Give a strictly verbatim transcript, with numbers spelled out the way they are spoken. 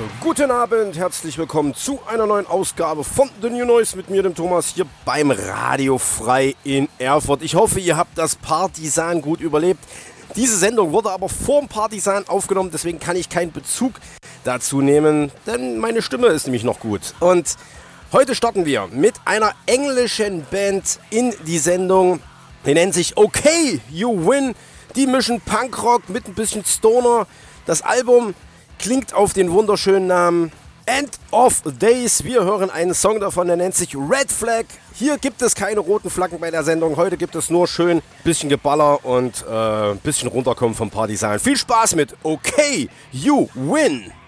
Guten Abend, herzlich willkommen zu einer neuen Ausgabe von The New Noise mit mir, dem Thomas, hier beim Radio Frei in Erfurt. Ich hoffe, ihr habt das Partisan gut überlebt. Diese Sendung wurde aber vorm Partisan aufgenommen, deswegen kann ich keinen Bezug dazu nehmen, denn meine Stimme ist nämlich noch gut. Und heute starten wir mit einer englischen Band in die Sendung. Die nennt sich Okay, You Win. Die mischen Punkrock mit ein bisschen Stoner. Das Album klingt auf den wunderschönen Namen End of Days. Wir hören einen Song davon, der nennt sich Red Flag. Hier gibt es keine roten Flaggen bei der Sendung. Heute gibt es nur schön bisschen Geballer und äh, ein bisschen runterkommen vom Partisan. Viel Spaß mit Okay, You Win.